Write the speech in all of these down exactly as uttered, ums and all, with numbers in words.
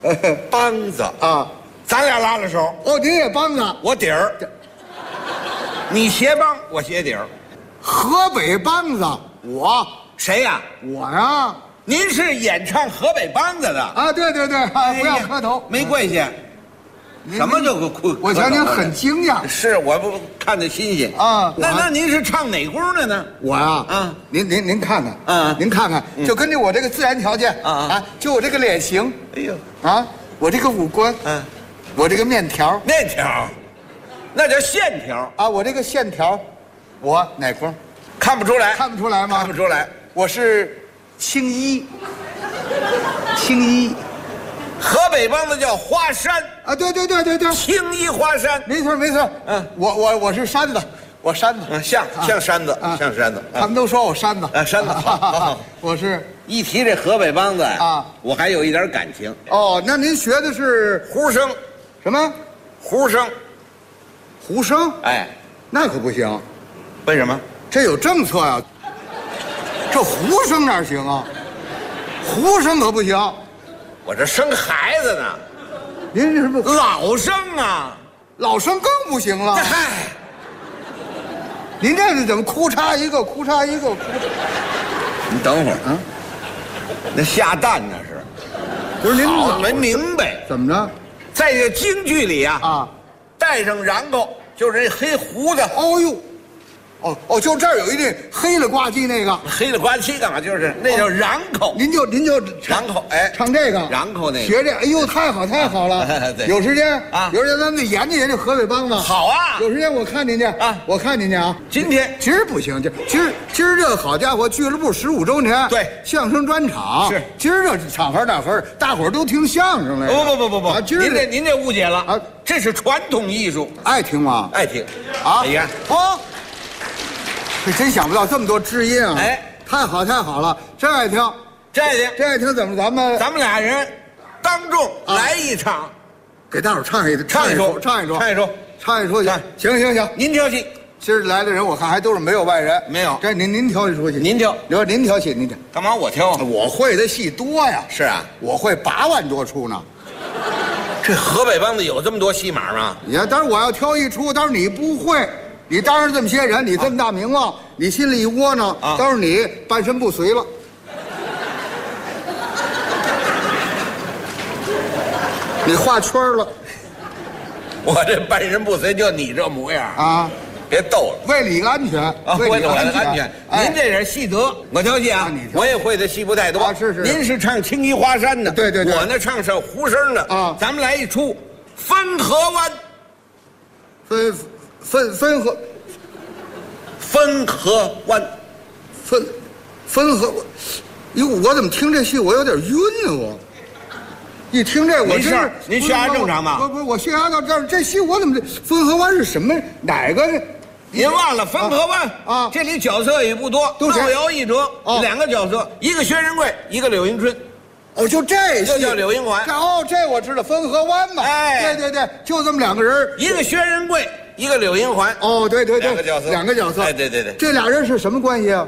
呃，梆子啊， 咱俩拉了手。 哦，您也梆子， 我底儿，你斜梆，我斜底儿。 河北梆子，我谁呀？ 我呀， 您是演唱河北梆子的啊，对对对，啊，不要磕头， 没跪下。什么叫哭？ 我瞧您很惊讶。 是我不看着新鲜啊。 那那您是唱哪宫的呢？ 我呀， 啊， 您您您看看， 啊， 您看看，就根据我这个自然条件啊啊，就我这个脸型， 哎呦， 啊，我这个五官， 嗯， 我这个面条， 面条，那叫线条啊，我这个线条，我哪宫？ 看不出来， 看不出来吗？ 看不出来， 我是青衣，青衣。 河北梆子叫花山啊，对对对对对， 青衣花山， 没错没错。嗯，我我我是山子，我山子， 嗯，像像山子，像山子。 他们都说我山子， 啊，山子好。 我是一提这河北梆子啊， 我还有一点感情。 哦，那您学的是胡声， 什么？ 胡声， 胡声？ 哎， 那可不行。 为什么？ 这有政策呀。这胡声哪行啊？胡声可不行。 我这生孩子呢， 您这是不老生啊， 老生更不行了。 嗨， 您这是怎么哭嚓一个，哭嚓一个，哭嚓。 你等会儿啊，那下蛋那是， 不是您好没明白？ 怎么着？ 在这京剧里啊， 啊， 带上瓤口就是这黑胡子。 哦呦，哦哦，就这儿有一那黑了呱唧那个， 黑了呱唧干嘛？就是那叫瓤口。 您就您就瓤口，哎， 唱这个， 瓤口那个， 学这，哎呦，太好太好了！ 对， 有时间啊， 有时间咱们得研究研究河北梆子。 好啊， 有时间我看您去啊， 我看您去啊。 今天今儿不行，今今儿今儿这好家伙，俱乐部十五周年， 对， 相声专场是今儿这场合大合，大伙儿都听相声来。 不不不不不， 啊，今儿您这您这误解了啊， 这是传统艺术， 爱听吗？ 爱听啊， 你看哦。这真想不到这么多知音啊！ 哎， 太好太好了，真爱听， 真爱听， 真爱听。怎么咱们咱们俩人当众来一场， 给大伙儿唱一唱一出，唱一出， 唱一出， 唱一出去。行行行， 您挑戏。 今儿来的人我看还都是没有外人， 没有。 这您您挑一出戏， 您挑， 你说您挑戏，您挑。 干嘛我挑？ 我会的戏多呀。 是啊， 我会八万多出呢。 这河北梆子有这么多戏码吗？ 你看，当然我要挑一出，当然你不会。你当着这么些人，你这么大名望，你心里一窝囊， 啊， 到时候你半身不遂了。你画圈了， 我这半身不遂就你这模样啊！ 别逗了， 为你安全啊，为了我的安全。您这点戏德，我挑戏啊，我也会的戏不太多。 啊，是是。 您是唱青衣花山的， 对对对。 我呢唱上胡声的啊。咱们来一出汾河湾， 汾。汾汾河， 汾河湾， 汾汾河，哟，我怎么听这戏我有点晕呢？我一听这我真是， 您血压正常吗？ 不不，我血压到这儿，这戏我怎么这汾河湾是什么？哪个？ 您忘了汾河湾啊？这里角色也不多， 都是道遥一折，两个角色，一个薛仁贵，一个柳迎春。 哦，就这就叫柳银环。 哦，这我知道，汾河湾嘛。哎，对对对，就这么两个人， 一个薛仁贵，一个柳银环。 哦，对对对， 两个角色， 两个角色。 哎，对对对， 这俩人是什么关系啊？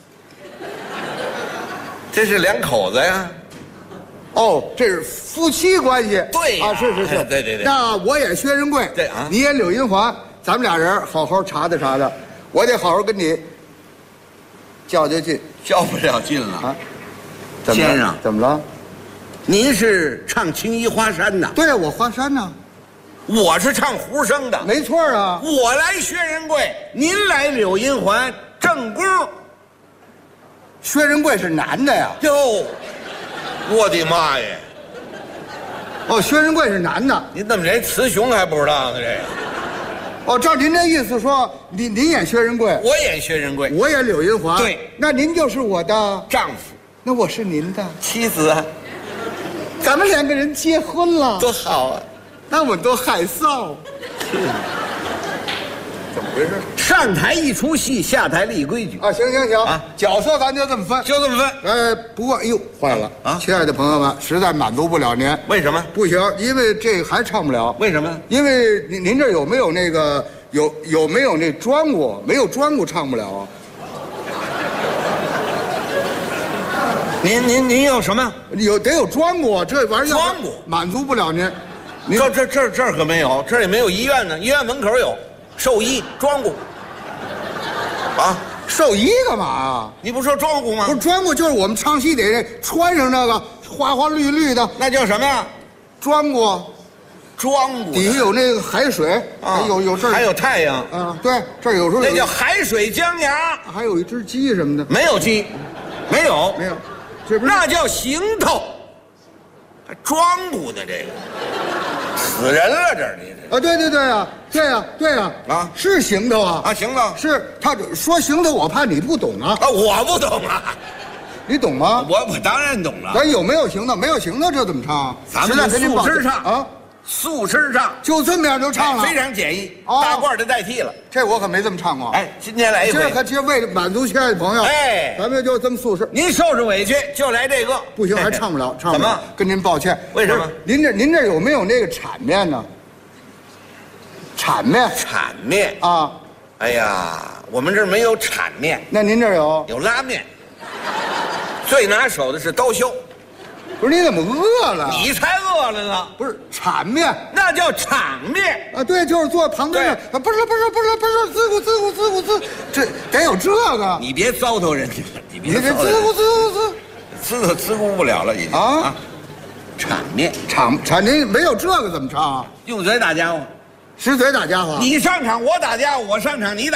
这是两口子呀。 哦，这是夫妻关系。 对啊，是是是， 对对对。 那我演薛仁贵， 对啊， 你演柳银环，咱们俩人好好查查查查，我得好好跟你较较劲， 较不了劲了啊。 先生，怎么了？ 您是唱青衣花山的？ 对啊，我花山呢。 我是唱胡声的。 没错啊。 我来薛仁贵，您来柳银环，正宫。 薛仁贵是男的呀？ 哟，我的妈呀！ 哦，薛仁贵是男的。 您怎么连雌雄还不知道呢？这个。 哦，照您这意思说，您您演薛仁贵， 我演薛仁贵， 我演柳银环。 对， 那您就是我的丈夫， 那我是您的妻子啊。 咱们两个人结婚了， 多好啊！ 那我多害臊。怎么回事？ 上台一出戏，下台立规矩啊！行行行啊， 角色咱就这么分， 就这么分。 呃，不过哎呦，坏了啊！亲爱的朋友们，实在满足不了您。 为什么？ 不行，因为这还唱不了。 为什么？ 因为您您这有没有那个有有没有那专务？没有专务唱不了啊。 您您您有什么？ 有得有庄锅，这玩意儿庄锅满足不了您。您这这这这儿可没有，这儿也没有医院呢。医院门口有兽医庄顾。啊， 寿衣干嘛啊？ 你不说庄顾吗？ 不是庄锅，就是我们唱戏得穿上那个花花绿绿的那叫什么呀？ 庄锅， 庄顾。 底下有那个海水， 啊， 有有这儿还有太阳。 啊，对，这儿有时候有那叫海水江崖。 还有一只鸡什么的， 没有鸡，没有没有，这不是那叫行头，还庄顾呢这个，死人了这儿你这啊？对对对啊，对呀对呀啊是行头啊啊行了是他说行头，我怕你不懂啊， 啊我不懂啊， 你懂吗？ 我我当然懂了， 咱有没有行头？没有行头这怎么唱？ 咱们就实在跟您报素诗唱啊， 素诗唱就这么样就唱了， 非常简易， 哦大褂就代替了。 这我可没这么唱过。 哎，今天来一回， 今儿可今儿为了满足亲爱的朋友， 哎咱们就这么素食。 您受着委屈就来这个， 不行，还唱不了，唱不了。 怎么？ 跟您抱歉。 为什么不是您这您这有没有那个铲面呢？铲面铲面？ 啊？ 哎呀，我们这儿没有铲面， 那您这儿有？ 有拉面。最拿手的是刀削， 不是你怎么饿了？ 你才饿了呢。 不是铲面那叫场面。 啊？对，就是坐旁边的。啊不是不是不是不是，滋咕滋咕滋咕滋，这得有这个。 你别糟蹋人家，你别你这糟蹋人家滋咕滋咕滋滋都滋咕不了了，已经啊！ 场面铲铲您没有这个怎么唱啊？ 用嘴打家伙， 实嘴打家伙。 你上场我打家伙，我上场你打。